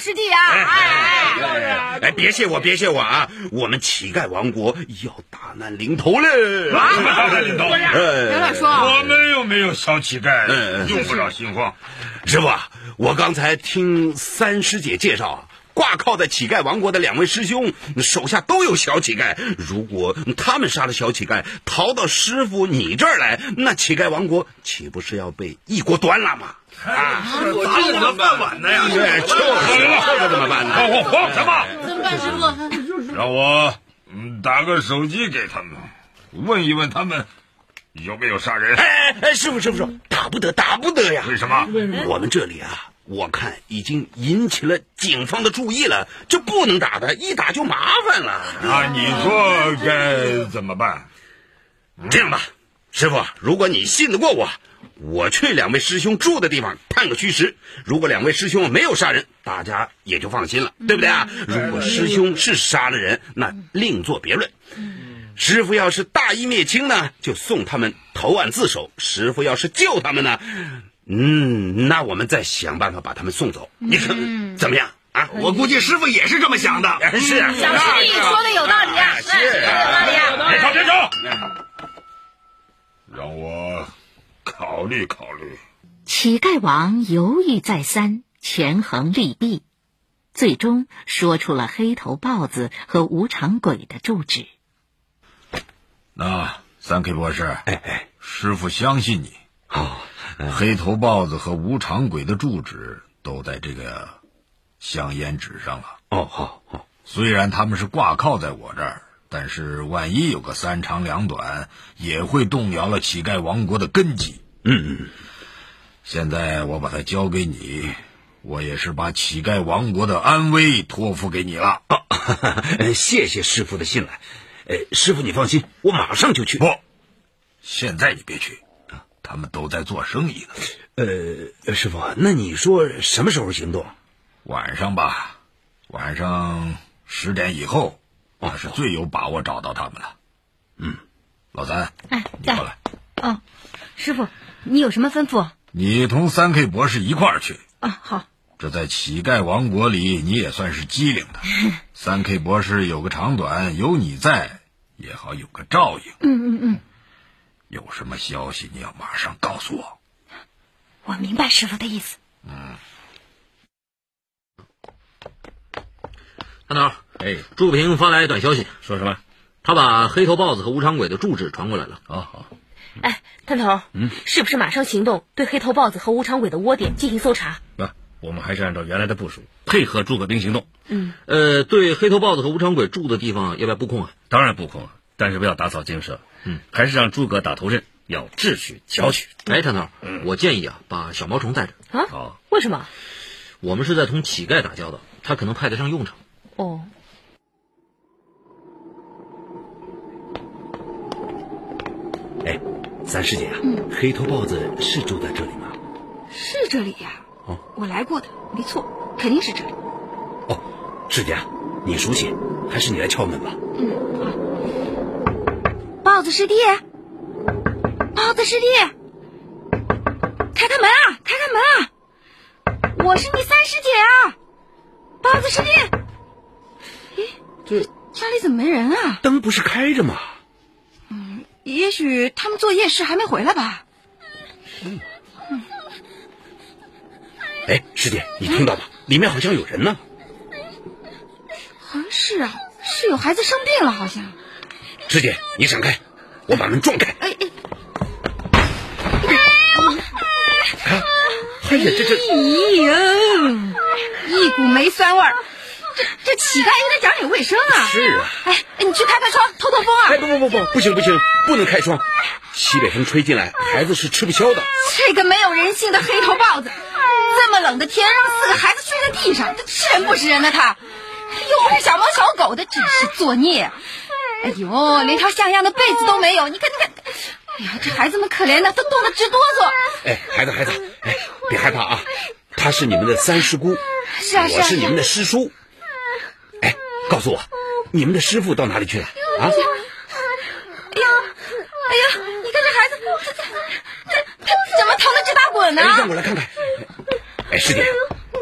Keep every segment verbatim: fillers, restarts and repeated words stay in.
师弟啊！哎哎哎哎，别谢我，别谢我啊！我们乞丐王国要大难临头了！ 什么大难临头？ 别乱说， 我们又没有小乞丐，用不着心慌。 师傅，我刚才听三师姐介绍，挂靠在乞丐王国的两位师兄手下都有小乞丐，如果他们杀了小乞丐，逃到师傅你这儿来，那乞丐王国岂不是要被一锅端了吗？ 啊，打我的饭碗呢呀！ 对，就是这可怎么办呢？ 慌慌什么？ 怎么办，师傅？ 让我嗯打个手机给他们，问一问他们有没有杀人。 哎哎哎，师傅师傅说打不得打不得呀！ 为什么？ 我们这里啊，我看已经引起了警方的注意了，这不能打的，一打就麻烦了。 那你说该怎么办？ 这样吧，师傅，如果你信得过我，我去两位师兄住的地方探个虚实。如果两位师兄没有杀人，大家也就放心了，对不对啊？如果师兄是杀了人，那另作别论。师傅要是大义灭亲呢，就送他们投案自首；师傅要是救他们呢，嗯，那我们再想办法把他们送走。你看怎么样啊？ 我估计师傅也是这么想的。 是啊， 小师弟说的有道理啊， 是有道理啊。 别吵别吵，让我考虑考虑。 乞丐王犹豫再三，权衡利弊，最终说出了黑头豹子和无常鬼的住址。 那三 K 博士， 哎哎， 师傅相信你。 好、 哦，黑头豹子和无常鬼的住址都在这个香烟纸上了。 哦，好好。 虽然他们是挂靠在我这儿，但是万一有个三长两短，也会动摇了乞丐王国的根基。 嗯嗯。 现在我把它交给你，我也是把乞丐王国的安危托付给你了。 哦，谢谢师傅的信赖。呃，师傅你放心，我马上就去。 不，现在你别去，他们都在做生意呢。 呃，师傅，那你说什么时候行动？ 晚上吧，晚上十点以后，我是最有把握找到他们的。嗯，老三， 哎， 你过来。 哦，师傅，你有什么吩咐？ 你同三 K 博士一块儿去。 啊，好。 这在乞丐王国里，你也算是机灵的。三 K 博士有个长短，有你在，也好有个照应。 嗯嗯嗯。 有什么消息，你要马上告诉我。 我明白师傅的意思。 嗯。 探头，哎，祝平发来短消息，说什么？他把黑头豹子和无常鬼的住址传过来了。 好好。 哎，探头， 嗯， 是不是马上行动，对黑头豹子和无常鬼的窝点进行搜查？ 啊，我们还是按照原来的部署，配合诸葛兵行动。 嗯， 呃，对黑头豹子和无常鬼住的地方要不要布控啊？ 当然布控，但是不要打草惊蛇。嗯，还是让诸葛打头阵，要智取巧取。 哎，探头，嗯，我建议啊，把小毛虫带着。 啊？ 好， 为什么？ 我们是在同乞丐打交道，他可能派得上用场。 哦。 哎，三师姐啊，嗯、黑头豹子是住在这里吗？ 是这里呀、啊，哦，我来过的，没错，肯定是这里。 哦，师姐，你熟悉，还是你来敲门吧。 嗯，好。豹子师弟，豹子师弟，开开门啊，开开门啊！我是你三师姐啊，豹子师弟。咦， 这家里怎么没人啊？ 灯不是开着吗？ 嗯，也许他们做夜市还没回来吧。 嗯。哎，师姐，你听到吗？里面好像有人呢。 好像是啊，是有孩子生病了，好像。 师姐，你闪开，我把门撞开。 哎哎， 啊！哎呀，这这， 咦呀，一股霉酸味儿。这这乞丐应该讲点卫生啊！ 是啊。 哎，你去开开窗，透透风啊！ 哎，不不不不，不行不行，不能开窗，西北风吹进来，孩子是吃不消的。 这个没有人性的黑头豹子，这么冷的天让四个孩子睡在地上，他吃人不吃人呢？他又不是小猫小狗的，真是作孽！哎呦，连条像样的被子都没有，你看你看，哎呀，这孩子们可怜的都冻得直哆嗦。 哎，孩子孩子，哎，别害怕啊，他是你们的三师姑， 是啊是啊， 我是你们的师叔。哎，告诉我，你们的师傅到哪里去了？啊！ 哎呀，哎呀，你看这孩子，这这这他怎么疼得直打滚呢？ 哎，让我来看看。哎，师姐，这孩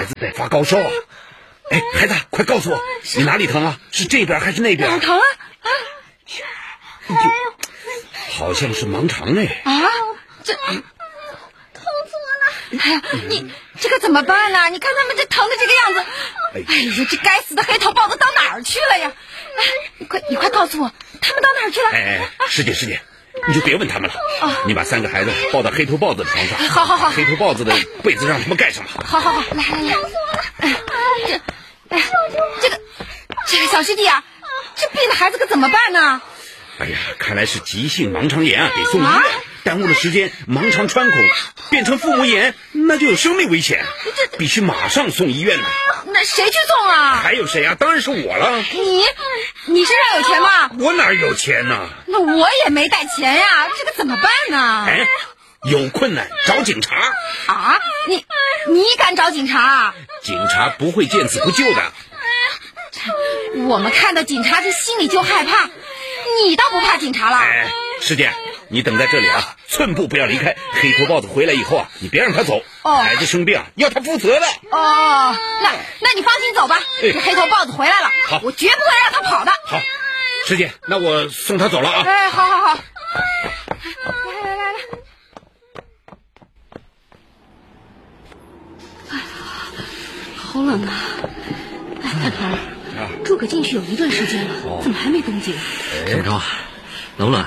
孩子在发高烧啊！哎，孩子，快告诉我，你哪里疼啊？是这边还是那边？ 哪疼啊？啊！ 哎呦，好像是盲肠哎！ 啊，这痛死我了！哎呀，你这可怎么办呢？你看他们这疼的这个样子，哎呀，这该死的黑头豹子到哪儿去了呀？哎，你快你快告诉我，他们到哪儿去了？ 哎哎，师姐师姐，你就别问他们了。啊，你把三个孩子抱到黑头豹子的床上。 好好好， 黑头豹子的被子让他们盖上吧。 好好好，来来来，哎，这，哎，这个这个小师弟啊，这病的孩子可怎么办呢？ 哎呀，看来是急性盲肠炎啊，得送医院。啊，耽误了时间，盲肠穿孔变成腹膜炎，那就有生命危险，必须马上送医院了。 那谁去送啊？ 还有谁啊？当然是我了。 你，你身上有钱吗？ 我哪有钱呢？ 那我也没带钱呀，这个怎么办呢？ 哎，有困难找警察。 啊？你你敢找警察？ 警察不会见死不救的。 我们看到警察这心里就害怕，你倒不怕警察了？ 哎，师姐，你等在这里啊，寸步不要离开。黑头豹子回来以后啊，你别让他走。哦，孩子生病啊，要他负责的。 哦，那那你放心走吧。这黑头豹子回来了， 好， 我绝不会让他跑的。 好，师姐，那我送他走了啊。 哎，好好好。来来来来。 哎呀，好冷啊！哎，探头。诸葛进去有一段时间了，哦，怎么还没动静？ 怎么着？冷不冷？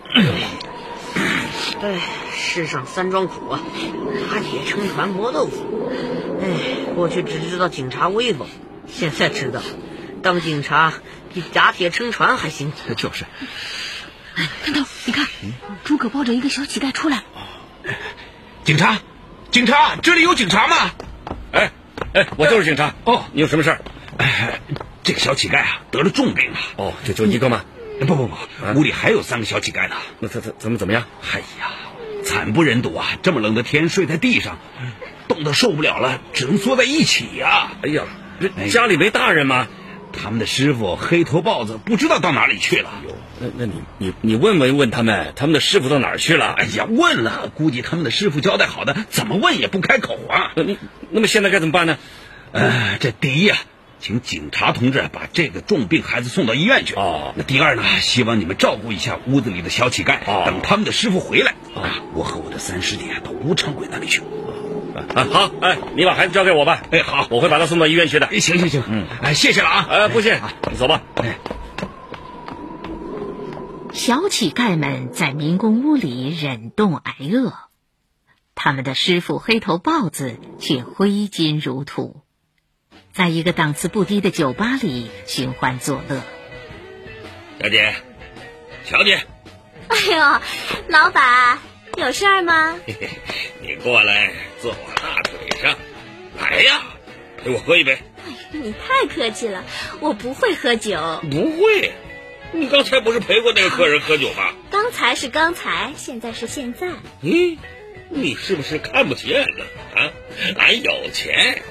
哎，世上三桩苦啊，打铁撑船磨豆腐。哎，过去只知道警察威风，现在知道当警察比打铁撑船还辛苦。 就是。 哎，看到你看，嗯，诸葛抱着一个小乞丐出来。 警察，警察，这里有警察吗？ 哎哎，我就是警察。哦，你有什么事儿？ 哎，这个小乞丐啊得了重病啊。 哦，就就一个吗？ 不不不，啊，屋里还有三个小乞丐呢。 那他他怎么怎么样？ 哎呀，惨不忍睹啊！这么冷的天睡在地上，冻得受不了了，只能缩在一起呀。 哎呀，这家里没大人吗？ 他们的师傅黑头豹子不知道到哪里去了。 那那你你你问问问他们，他们的师傅到哪儿去了？ 哎呀，问了，估计他们的师傅交代好的，怎么问也不开口啊。 那那么现在该怎么办呢？ 呃，这第一啊，请警察同志把这个重病孩子送到医院去。哦，那第二呢，希望你们照顾一下屋子里的小乞丐，哦，等他们的师傅回来，啊，我和我的三师弟到吴长贵那里去。 啊，好，哎，你把孩子交给我吧。 哎，好， 我会把他送到医院去的。 哎，行行行，嗯，哎，谢谢了啊。 哎，不谢，你走吧。 哎， 小乞丐们在民工屋里忍冻挨饿，他们的师傅黑头豹子却挥金如土，在一个档次不低的酒吧里寻欢作乐。 小姐，小姐， 哎呦，老板，有事儿吗？ 嘿嘿，你过来坐我大腿上，来呀，陪我喝一杯。 哎呀，你太客气了，我不会喝酒。 不会？你刚才不是陪过那个客人喝酒吗？ 刚才是刚才，现在是现在。 咦，你是不是看不见了啊？俺有钱。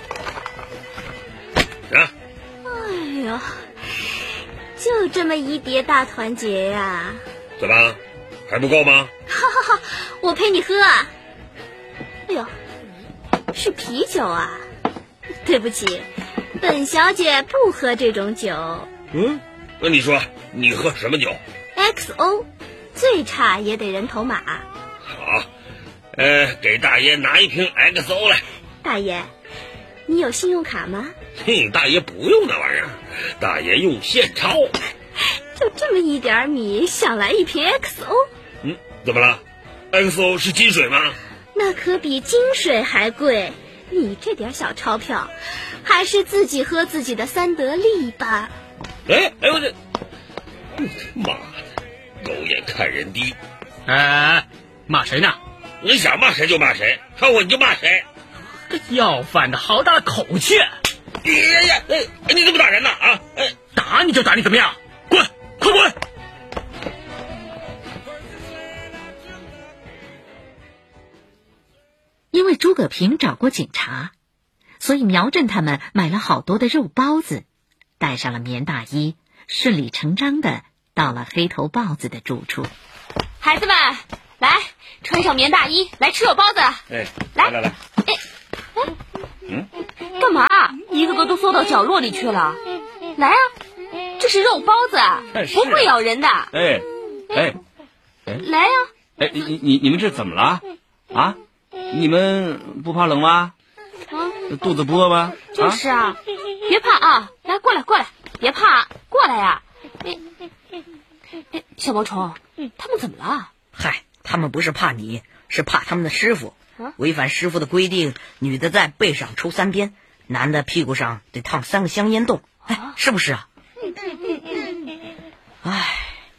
啊！ 哎呦，就这么一碟大团结呀，啊！ 怎么还不够吗？ 好好好，我陪你喝啊！哎呦，是啤酒啊！对不起，本小姐不喝这种酒。 嗯，那你说你喝什么酒 ？X O， 最差也得人头马。 好，呃，给大爷拿一瓶 X O 来。 大爷，你有信用卡吗？ 嘿，大爷不用那玩意儿，大爷用现钞。 就这么一点米，想来一瓶 X O？ 嗯，怎么了 ？X O 是金水吗？ 那可比金水还贵。你这点小钞票，还是自己喝自己的三得利吧。 哎哎，我这，妈的，狗眼看人低！ 哎哎哎，骂谁呢？ 你想骂谁就骂谁，看我你就骂谁。 这要饭的好大的口气！ 哎呀呀，哎，你怎么打人呢？啊，哎， 打你就打你，怎么样？滚，快滚！ 因为诸葛平找过警察，所以苗振他们买了好多的肉包子，带上了棉大衣，顺理成章的到了黑头豹子的住处。 孩子们，来，穿上棉大衣，来吃肉包子。 哎，来来来， 哎，哎， 嗯， 干嘛？一个个都缩到角落里去了。来啊，这是肉包子，不会咬人的。 哎，哎，哎， 来呀！ 哎，你你你们这怎么了？啊？你们不怕冷吗？ 啊， 肚子不饿吗？ 就是啊，别怕啊，来过来过来，别怕，过来呀！哎哎，小毛虫，他们怎么了？ 嗨，他们不是怕你，是怕他们的师傅。违反师傅的规定，女的在背上抽三鞭，男的屁股上得烫三个香烟洞。哎，是不是啊？哎，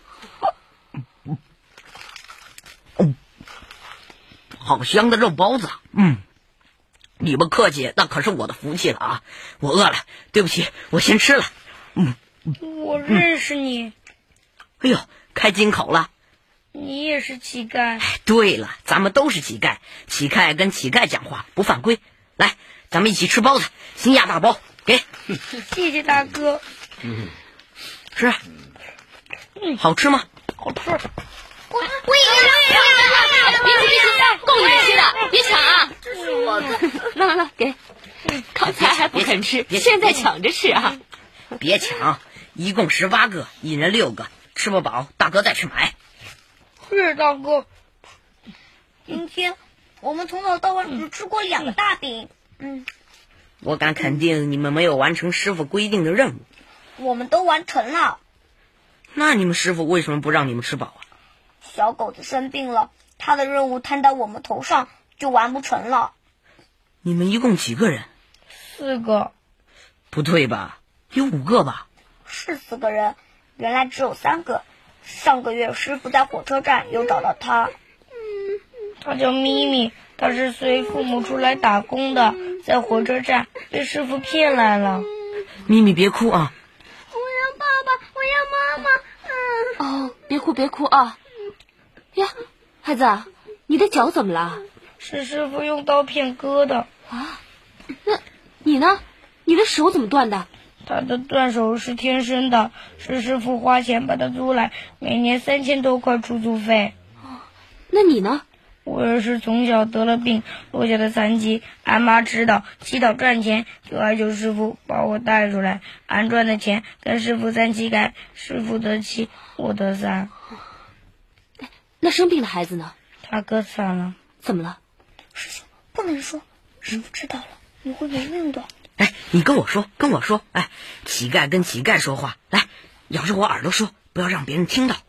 哦，好香的肉包子。嗯，你们客气，那可是我的福气了啊！我饿了，对不起，我先吃了。嗯， 我认识你。 哎呦，开金口了。 你也是乞丐。 对了，咱们都是乞丐，乞丐跟乞丐讲话不犯规。来，咱们一起吃包子，新压大包，给。 谢谢大哥。 嗯，吃。嗯，好吃吗？ 好吃。 我我也要，别急别急，够你们吃的，别抢啊！ 这是我的。 来来来，给。刚才还不肯吃，现在抢着吃啊！ 别抢，一共十八个，一人六个，吃不饱，大哥再去买。 是大哥，今天我们从早到晚只吃过两个大饼。嗯， 我敢肯定你们没有完成师傅规定的任务。 我们都完成了。 那你们师傅为什么不让你们吃饱啊？ 小狗子生病了，他的任务摊到我们头上，就完不成了。 你们一共几个人？ 四个。 不对吧？有五个吧？ 是四个人，原来只有三个。上个月师傅在火车站又找到他，他叫咪咪，他是随父母出来打工的，在火车站被师傅骗来了。 咪咪别哭啊！ 我要爸爸，我要妈妈。 嗯。哦，别哭别哭啊！呀，孩子，你的脚怎么了？ 是师傅用刀片割的。 啊？那你呢？你的手怎么断的？ 他的断手是天生的，是师傅花钱把他租来，每年三千多块出租费。 哦，那你呢？ 我也是从小得了病，落下的残疾，俺妈知道，祈祷赚钱，就哀求师傅把我带出来。俺赚的钱跟师傅三七开，师傅得七，我得三。 那生病的孩子呢？ 他割惨了。 怎么了？ 师兄不能说，师傅知道了，你会没命的。 哎，你跟我说，跟我说，哎，乞丐跟乞丐说话，来，咬着我耳朵说，不要让别人听到。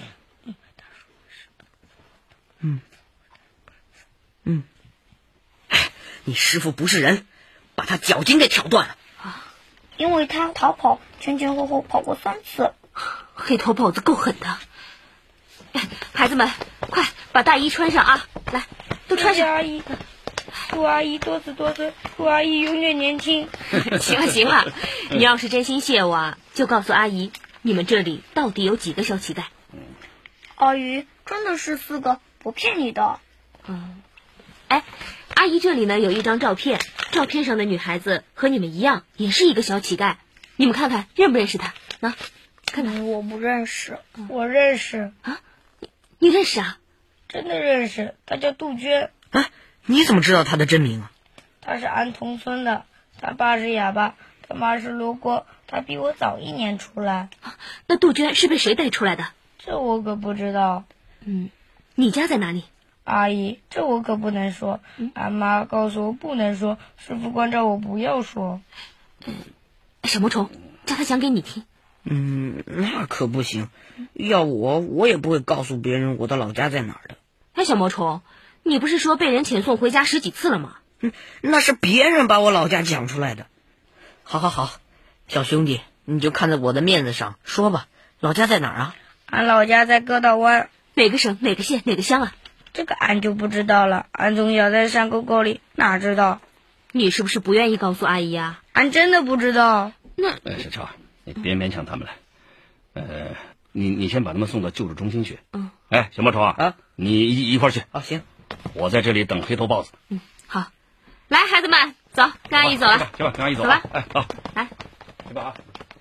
嗯，嗯，哎，你师傅不是人，把他脚筋给挑断了。 啊，因为他逃跑，前前后后跑过三次。 黑头豹子够狠的。哎，孩子们，快把大衣穿上啊！来，都穿上。 阿姨。祝阿姨多子多孙，祝阿姨永远年轻。 行了行了，你要是真心谢我，就告诉阿姨，你们这里到底有几个小乞丐？ 阿姨真的是四个，不骗你的。 嗯，哎，阿姨这里呢有一张照片，照片上的女孩子和你们一样，也是一个小乞丐，你们看看认不认识她？啊，看看。 嗯，我不认识，我认识啊，你你认识啊？ 真的认识，她叫杜鹃。 啊，你怎么知道她的真名啊？ 她是俺同村的，她爸是哑巴，她妈是罗锅，她比我早一年出来。 啊，那杜鹃是被谁带出来的？ 这我可不知道。 嗯，你家在哪里？ 阿姨，这我可不能说。嗯、俺妈告诉我不能说，师傅关照我不要说。 嗯，小魔虫，叫他讲给你听。 嗯，那可不行。要我，我也不会告诉别人我的老家在哪儿的。 哎，小魔虫，你不是说被人遣送回家十几次了吗？ 嗯，那是别人把我老家讲出来的。好好好，小兄弟，你就看在我的面子上说吧，老家在哪儿啊？ 俺老家在哥道湾。 哪个省哪个县哪个乡啊？ 这个俺就不知道了，俺从小在山沟沟里，哪知道？ 你是不是不愿意告诉阿姨啊？ 俺真的不知道。 那哎，小超，你别勉强他们了。呃，你你先把他们送到救助中心去。 嗯。 哎，小毛虫啊， 啊， 你一一块去。 啊，行。 我在这里等黑头豹子。 嗯，好。来，孩子们，走，跟阿姨走了。 行吧，跟阿姨走。 走吧。 哎，好， 来， 去吧啊。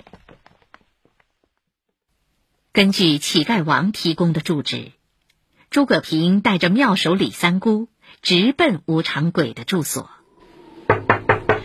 根据乞丐王提供的住址，诸葛平带着妙手李三姑直奔无常鬼的住所。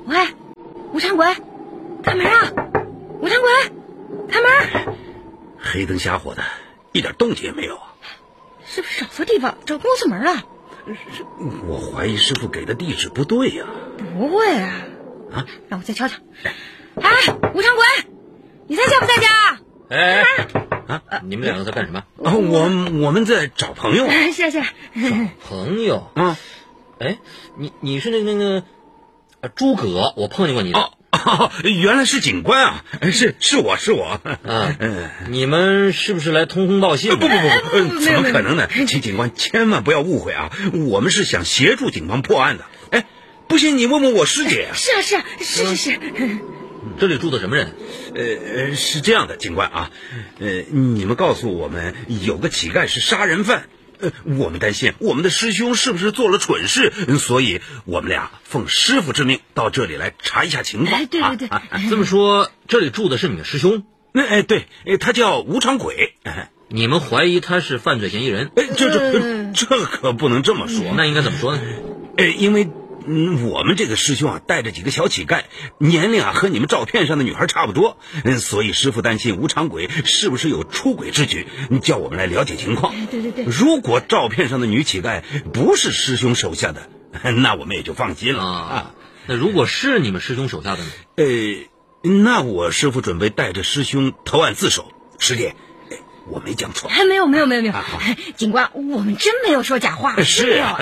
喂，吴长鬼，开门啊！吴长鬼，开门！ 黑灯瞎火的，一点动静也没有啊！ 是不是找错地方，找公司门了？ 我怀疑师傅给的地址不对呀、 啊。不会啊！ 啊， 让我再瞧瞧。哎，吴长鬼，你在家不在家？ 哎，啊，你们两个在干什么？ 啊，我我们在找朋友。 是是。 找朋友啊？ 哎，你你是那个那个啊诸葛，我碰见过你的。 哦哦，原来是警官啊！是是我是我。 啊，你们是不是来通风报信？ 不不不不，怎么可能呢？请警官千万不要误会啊！我们是想协助警方破案的。哎，不信你问问我师姐。 是啊是啊，是是是。 这里住的什么人？ 呃呃，是这样的，警官啊，呃，你们告诉我们有个乞丐是杀人犯，呃，我们担心我们的师兄是不是做了蠢事，所以我们俩奉师傅之命到这里来查一下情况。 哎，对对对， 啊啊、 这么说，这里住的是你们师兄？ 那哎对，他叫吴长鬼。哎， 你们怀疑他是犯罪嫌疑人？ 哎，这这这可不能这么说。 那应该怎么说呢？ 哎，因为。嗯，我们这个师兄啊，带着几个小乞丐，年龄啊和你们照片上的女孩差不多，嗯，所以师傅担心吴长鬼是不是有出轨之举，叫我们来了解情况。 对对对， 如果照片上的女乞丐不是师兄手下的，那我们也就放心了啊。啊那如果是你们师兄手下的呢？ 呃，那我师傅准备带着师兄投案自首。师弟，我没讲错。 还没有没有没有没有，啊、警官，我们真没有说假话。 是啊。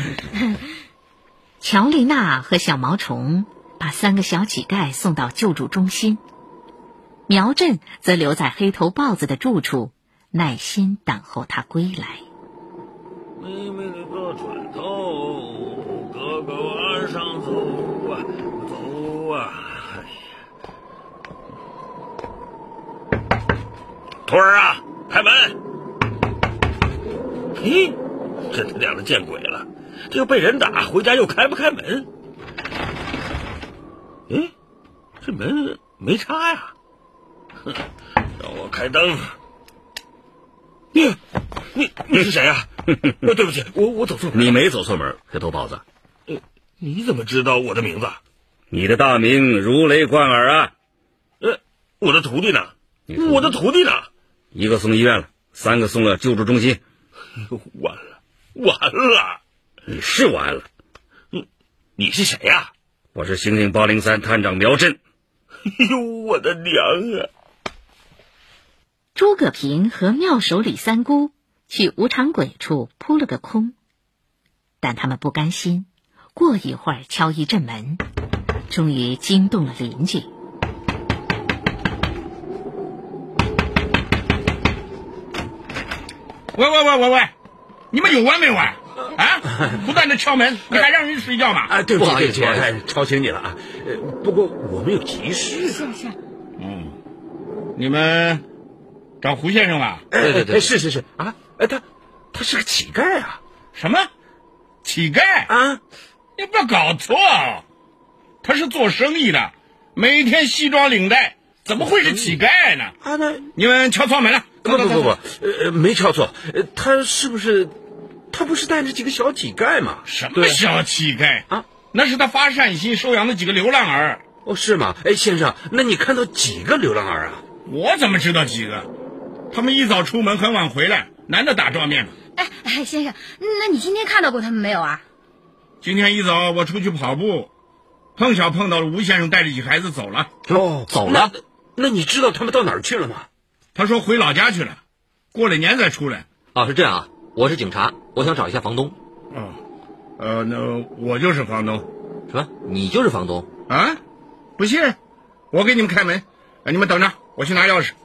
乔丽娜和小毛虫把三个小乞丐送到救助中心，苗振则留在黑头豹子的住处，耐心等候他归来。 妹妹的个船头，哥哥往上走啊，走啊！徒儿啊，开门！嘿，这他娘的见鬼了！这个被人打，回家又开不开门？哎，这门没插呀！哼，让我开灯。你，你你是谁呀、啊？对不起，我我走错门。 你没走错门，黑头豹子。 呃，你怎么知道我的名字？ 你的大名如雷贯耳啊！ 呃，我的徒弟呢？我的徒弟呢？ 一个送医院了，三个送了救助中心。 完了，完了！ 你是完了。 你你是谁呀、啊？ 我是刑警八零三探长苗振。 哎呦，我的娘啊！ 诸葛平和妙手李三姑去无常鬼处扑了个空，但他们不甘心，过一会儿敲一阵门，终于惊动了邻居。 喂喂喂喂喂，你们有完没完啊？不断的敲门，你还让人睡觉吗？ 啊，对不起，对不起，哎，吵醒你了啊。呃，不过我们有急事。 是是。 嗯，你们找胡先生吧？ 对对对，是是是啊，哎，他他是个乞丐啊。 什么？乞丐啊？ 你不要搞错，他是做生意的，每天西装领带，怎么会是乞丐呢？ 啊，那你们敲错门了。 不不不不，呃，没敲错，呃，他是不是，他不是带着几个小乞丐吗？ 什么小乞丐啊？那是他发善心收养的几个流浪儿。 哦，是吗？哎，先生，那你看到几个流浪儿啊？ 我怎么知道几个？他们一早出门，很晚回来，难得打照面嘛。 哎哎，先生，那你今天看到过他们没有啊？ 今天一早我出去跑步，碰巧碰到了吴先生带着几个孩子走了。 哦，走了？那, 那你知道他们到哪儿去了吗？ 他说回老家去了，过了年再出来。 啊，是这样啊，我是警察，我想找一下房东。 哦，呃，那我就是房东。 什么？你就是房东？ 啊？不信，我给你们开门，你们等着，我去拿钥匙。